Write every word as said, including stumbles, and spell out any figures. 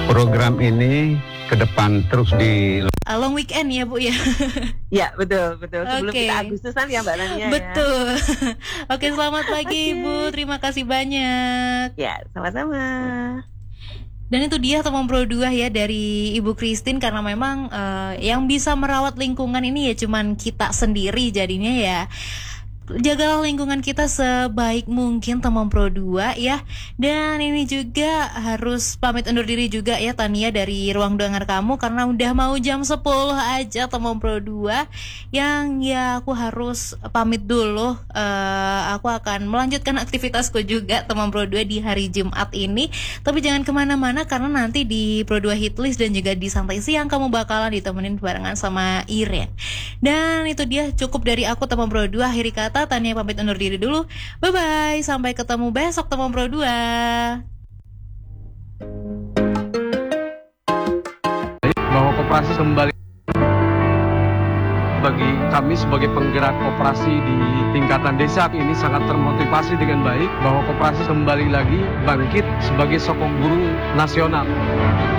program ini ke depan terus di Uh, long weekend ya Bu ya. Ya betul betul sebelum Oke. kita Agustusan ya Mbak Nania. Betul. Oke, selamat pagi Oke. Bu. Terima kasih banyak. Ya. Ya sama-sama. Dan itu dia teman Pro dua ya dari Ibu Christine, karena memang eh, yang bisa merawat lingkungan ini ya cuman kita sendiri, jadinya ya jagalah lingkungan kita sebaik mungkin teman Pro dua ya. Dan ini juga harus pamit undur diri juga ya Tania dari ruang dengar kamu, karena udah mau jam sepuluh aja teman Pro dua. Yang ya aku harus pamit dulu. Eh, aku akan melanjutkan aktivitasku juga teman Pro dua di hari Jumat ini. Tapi jangan kemana-mana, karena nanti di Pro dua Hitlist dan juga di Santai Siang kamu bakalan ditemenin barengan sama Iren. Dan itu dia cukup dari aku teman Pro dua. Akhiri kata Tania pamit undur diri dulu. Bye bye, sampai ketemu besok teman Pro dua. Bahwa koperasi kembali bagi kami sebagai penggerak koperasi di tingkatan desa ini sangat termotivasi dengan baik bahwa koperasi kembali lagi bangkit sebagai sokong guru nasional.